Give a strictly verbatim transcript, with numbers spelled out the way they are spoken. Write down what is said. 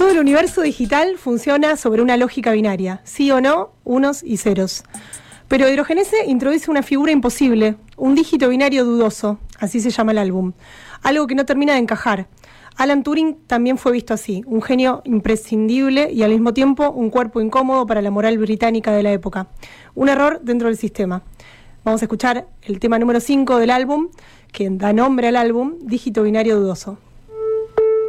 Todo el universo digital funciona sobre una lógica binaria, sí o no, unos y ceros. Pero Hidrogenese introduce una figura imposible, un dígito binario dudoso, así se llama el álbum, algo que no termina de encajar. Alan Turing también fue visto así, un genio imprescindible y al mismo tiempo un cuerpo incómodo para la moral británica de la época. Un error dentro del sistema. Vamos a escuchar el tema número cinco del álbum, que da nombre al álbum, Dígito Binario Dudoso.